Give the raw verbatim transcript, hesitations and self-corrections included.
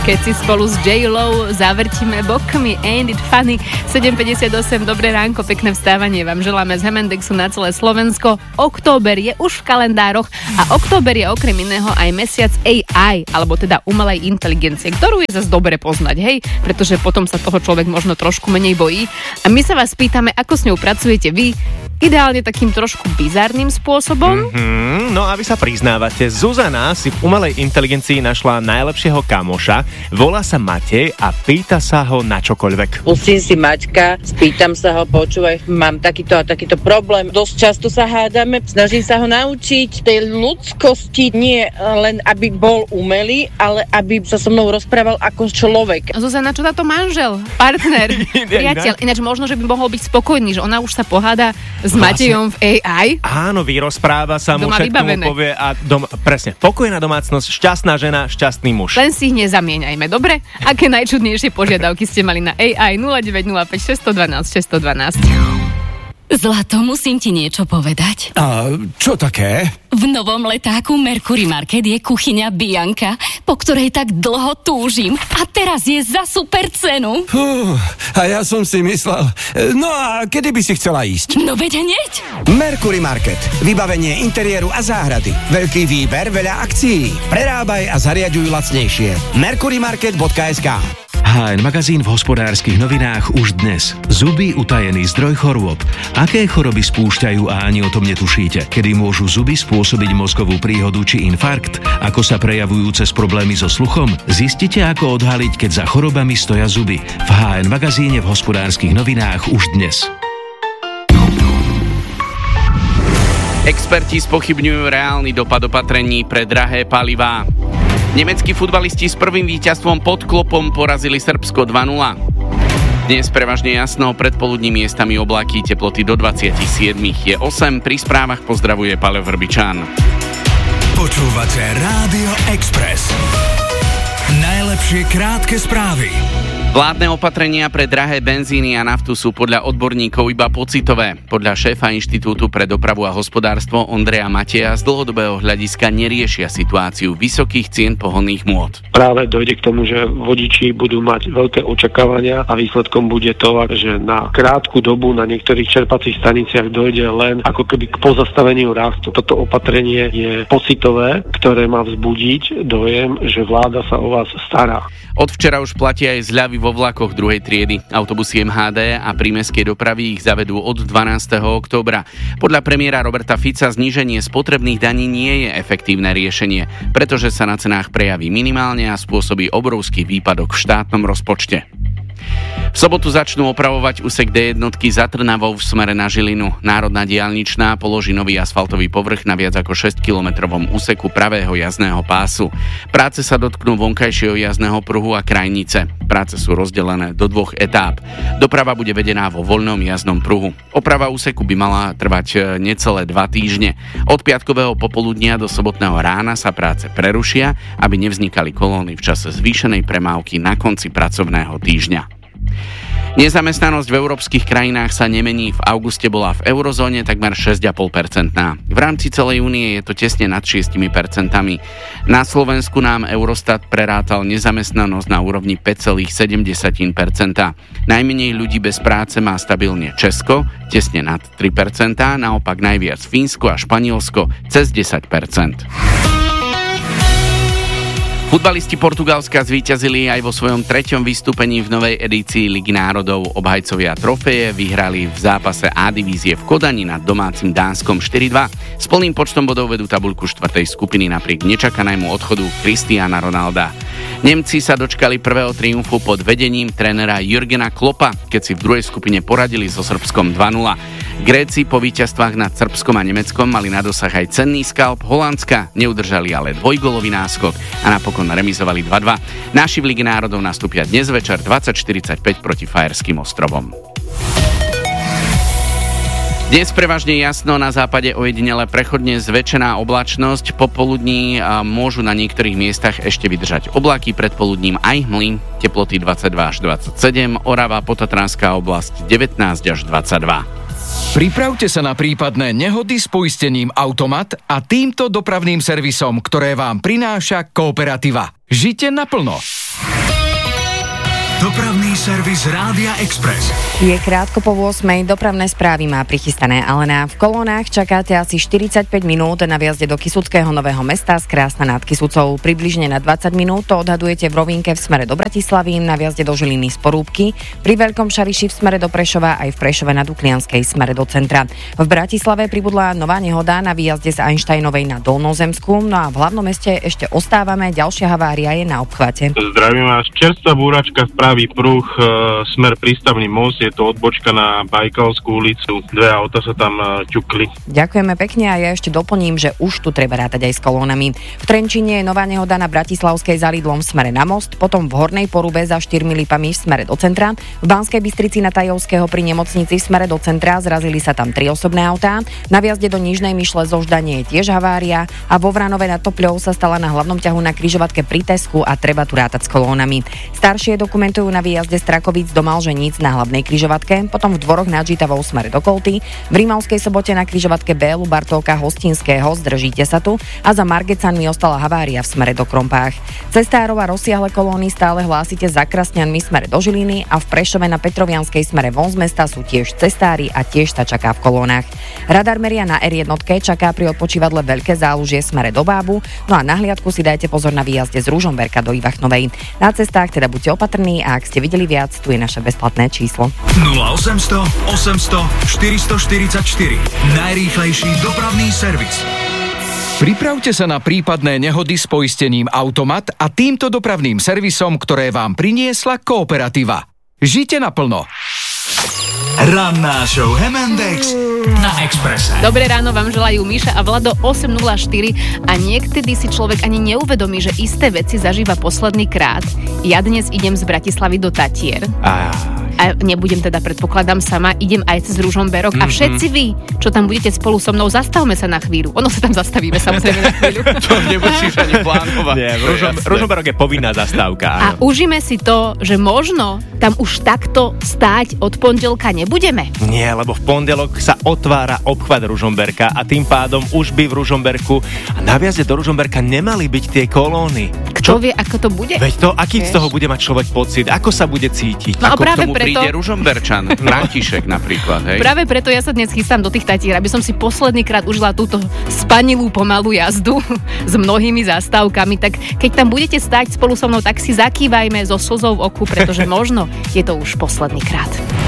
keď si spolu s J-Lo zavrtíme bokmi. Ain't it funny? sedem päťdesiatosem, dobré ránko, pekné vstávanie vám želáme z Hemendexu na celé Slovensko. Október je už v kalendároch a október je okrem iného aj mesiac á í, alebo teda umelej inteligencie, ktorú je zase dobre poznať, hej? Pretože potom sa toho človek možno trošku menej bojí. A my sa vás pýtame, ako s ňou pracujete vy, ideálne takým trošku bizarným spôsobom. Mm-hmm, no a vy sa priznávate, Zuzana si v umelej inteligencii našla najlepšieho kamoša, volá sa Matej a pýta sa ho na čokoľvek. Pustím si Maťka, spýtam sa ho, počúvaj, mám takýto a takýto problém, dosť často sa hádame, snažím sa ho naučiť tej ľudskosti, nie len aby bol umelý, ale aby sa so mnou rozprával ako človek. Zuzana, čo táto manžel, partner, priateľ, ináč možno, že by mohol byť spokojný, že ona už sa poháda s Matejom v á í. Áno, vyrozpráva sa mu, Doma všetko vybavené. mu povie a dom, presne, pokojná domácnosť, šťastná žena, šťastný muž. Len si ich nezamieňajme, dobre? Aké najčudnejšie požiadavky ste mali na á í? nula deväť nula päť šesť jedna dva šesť jedna dva. Zlato, musím ti niečo povedať. A čo také? V novom letáku Mercury Market je kuchyňa Bianka, po ktorej tak dlho túžim. A teraz je za super cenu. Fú, a ja som si myslel... No a kedy by si chcela ísť? No veď hneď. Mercury Market. Vybavenie interiéru a záhrady. Veľký výber, veľa akcií. Prerábaj a zariaďuj lacnejšie. mercury market bodka es ká. há en magazín v Hospodárskych novinách už dnes. Zuby, utajený zdroj chorôb. Aké choroby spúšťajú a ani o tom netušíte? Kedy môžu zuby spôsobiť mozgovú príhodu či infarkt? Ako sa prejavujú cez problémy so sluchom? Zistite, ako odhaliť, keď za chorobami stoja zuby. V há en magazíne v Hospodárskych novinách už dnes. Experti spochybňujú reálny dopad opatrení pre drahé palivá. Nemeckí futbalisti s prvým víťazstvom pod klopom porazili Srbsko dva nula. Dnes prevažne jasno, predpoludní miestami oblaky, teploty do dvadsaťsedem je osem. Pri správach pozdravuje Paľo Vrbičan. Počúvate Rádio Express. Najlepšie krátke správy. Vládne opatrenia pre drahé benzíny a naftu sú podľa odborníkov iba pocitové. Podľa šéfa Inštitútu pre dopravu a hospodárstvo Ondreja Mateja z dlhodobého hľadiska neriešia situáciu vysokých cien pohonných môd. Práve dojde k tomu, že vodiči budú mať veľké očakávania a výsledkom bude to, že na krátku dobu na niektorých čerpacích staniciach dojde len ako keby k pozastaveniu rastu. Toto opatrenie je pocitové, ktoré má vzbudiť dojem, že vláda sa o vás stará. Od včera už platia aj zľavy vo vlakoch druhej triedy. Autobusy em há dé a prímestskej dopravy ich zavedú od dvanásteho októbra. Podľa premiéra Roberta Fica zníženie spotrebných daní nie je efektívne riešenie, pretože sa na cenách prejaví minimálne a spôsobí obrovský výpadok v štátnom rozpočte. V sobotu začnú opravovať úsek dé jedna za Trnavou v smere na Žilinu. Národná diaľničná položí nový asfaltový povrch na viac ako šesťkilometrovom úseku pravého jazdného pásu. Práce sa dotknú vonkajšieho jazdného pruhu a krajnice. Práce sú rozdelené do dvoch etáp. Doprava bude vedená vo voľnom jazdnom pruhu. Oprava úseku by mala trvať necelé dva týždne. Od piatkového popoludnia do sobotného rána sa práce prerušia, aby nevznikali kolóny v čase zvýšenej premávky na konci pracovného týždňa. Nezamestnanosť v európskych krajinách sa nemení. V auguste bola v eurozóne takmer šesť celá päť percenta. V rámci celej únie je to tesne nad šesť percent. Na Slovensku nám Eurostat prerátal nezamestnanosť na úrovni päť celá sedem percenta. Najmenej ľudí bez práce má stabilne Česko, tesne nad tri percentá, naopak najviac Fínsko a Španielsko cez desať percent. Futbalisti Portugalska zvíťazili aj vo svojom treťom vystúpení v novej edícii Ligy národov. Obhajcovia trofeje vyhrali v zápase A divízie v Kodani nad domácim Dánskom štyri dva. S plným počtom bodov vedú tabuľku štvrtej skupiny napriek nečakanému odchodu Cristiana Ronalda. Nemci sa dočkali prvého triumfu pod vedením trénera Jürgena Kloppa, keď si v druhej skupine poradili so Srbskom dva nula. Gréci po víťazstvách nad Srbskom a Nemeckom mali na dosah aj cenný skalp Holandska, neudržali ale dvojgólový náskok a napokon remizovali dva dva. Naši v Lige národov nastúpia dnes večer dvadsať štyridsaťpäť proti Fajerským ostrovom. Dnes prevažne jasno, na západe ojedinele prechodne zväčšená oblačnosť, popoludní môžu na niektorých miestach ešte vydržať oblaky, predpoludním aj hmly, teploty dvadsaťdva až dvadsaťsedem, Orava, Potatranská oblasť devätnásť až dvadsaťdva. Pripravte sa na prípadné nehody s poistením Automat a týmto dopravným servisom, ktoré vám prináša Kooperativa. Žite naplno. Dopravný servis Rádia Express. Je krátko po ôsmej, dopravné správy má prichystané Alena. V kolónach čakáte asi štyridsaťpäť minút na viazde do Kysuckého Nového Mesta z Krásna nad Kysucou. Približne na dvadsať minút to odhadujete v Rovinke v smere do Bratislavy, na viazde do Žiliny z Porúbky, pri Veľkom Šariši v smere do Prešova aj v Prešove na Duklianskej smere do centra. V Bratislave pribudla nová nehoda na výjazde z Einsteinovej na Dolnozemskú, no a v hlavnom meste ešte ostávame, ďalšia havária je na obchvate. Zdravím vás, čerstvá búračka v pravý pruh, e, smer Prístavný most, je to odbočka na Bajkalskú ulicu, dve auta sa tam e, ťukli. Ďakujeme pekne a ja ešte doplním, že už tu treba rátať aj s kolónami. V Trenčíne je nová nehoda na Bratislavskej za Lidlom v smere na most, potom v Hornej Porube za štyrmi Lipami v smere do centra, v Banskej Bystrici na Tajovského pri nemocnici v smere do centra zrazili sa tam tri osobné autá, na viazde do Nižnej Myšle zo Ždanie je tiež havária a vo Vranove nad Topľou sa stala na hlavnom ťahu na križovatke pri Tesku a treba tu rátať s kolónami. Staršie dokumentujú na výjazde z Trakovíc do Malženíc na hlavnej križovatke, potom v Dvoroch nad Žitavou smere do Kolty, v Rímavskej Sobote na križovatke Bélu Bartolka Hostinského, zdržíte sa tu a za Margecanmi ostala havária v smere do Krompách. Cestárov a rozsiahle kolóny stále hlásite za Krasňanmi smere do Žiliny a v Prešove na Petrovianskej smere von z mesta sú tiež cestári a tiež sa čaká v kolónach. Radar meria na er jedna čaká pri odpočívadle Veľké Zálužie smere do Bábu, no a na hliadku si dajte pozor na výjazde z Ružomberka do Ivachnovej. Na cestách teda buďte opatrní a ak ste videli viac, tu je naše bezplatné číslo. nula osemsto osemsto štyristoštyridsaťštyri. Najrýchlejší dopravný servis. Pripravte sa na prípadné nehody s poistením Automat a týmto dopravným servisom, ktoré vám priniesla Kooperativa. Žite naplno. Ranná show em end exé na Expresse. Dobré ráno vám želajú Míša a Vlado osem nula štyri a niekedy si človek ani neuvedomí, že isté veci zažíva posledný krát. Ja dnes idem z Bratislavy do Tatier. Á. A nebudem teda, predpokladám sama, idem aj cez Ružomberok mm-hmm. a všetci vy, čo tam budete spolu so mnou, zastavme sa na chvíľu. Ono sa tam zastavíme samozrejme na chvíľu. To nemusíš ani plánovať. Nie, Ružom, Ružomberok je povinná zastávka. A užíme si to, že možno tam už takto stáť od pondelka nebudeme. Nie, lebo v pondelok sa otvára obchvat Ružomberka a tým pádom už by v Ružomberku a na viazde do Ružomberka nemali byť tie kolóny. Kto vie, ako to bude? Veď to, aký z toho bude mať človek pocit, ako sa bude cítiť. No ako práve k tomu preto... príde Ružomberčan, František napríklad, hej? Práve preto ja sa dnes chystám do tých Tatier, aby som si posledný krát užila túto spanilú pomalú jazdu s mnohými zastávkami, tak keď tam budete stáť spolu so mnou, tak si zakývajme so slzou v oku, pretože možno je to už posledný krát.